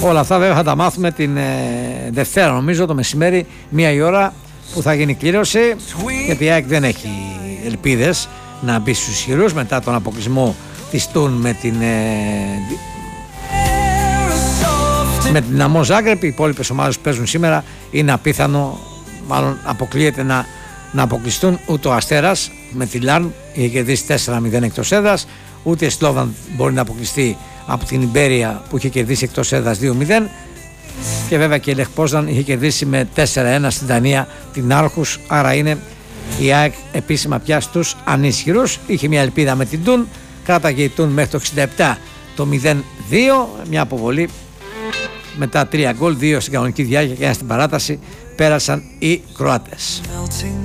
Όλα αυτά βέβαια θα τα μάθουμε την Δευτέρα, νομίζω το μεσημέρι, 1 η ώρα, που θα γίνει κλήρωση, γιατί η ΑΕΚ δεν έχει ελπίδες να μπει στους ισχυρούς μετά τον αποκλεισμό της Τουν με την Δυναμό Ζάγκρεπ. Οι υπόλοιπες ομάδες που παίζουν σήμερα είναι απίθανο, μάλλον αποκλείεται να αποκλειστούν. Ούτε ο Αστέρας με τη Λάρν είχε κερδίσει 4-0 εκτός έδρας, ούτε η Σλόβαν μπορεί να αποκλειστεί από την Ιμπέρια που είχε κερδίσει εκτός έδρας 2-0, και βέβαια και η Λεχ Πόζναν είχε κερδίσει με 4-1 στην Δανία την Άρχους. Άρα είναι η ΑΕΚ επίσημα πια στους ανίσχυρους. Είχε μια ελπίδα με την Τουν, κράταγε η Τουν μέχρι το 67 το 0-2, μια αποβολή μετά 3 γκολ, 2 στην κανονική διάρκεια και 1 στην παράταση. Πέρασαν οι Κροάτες.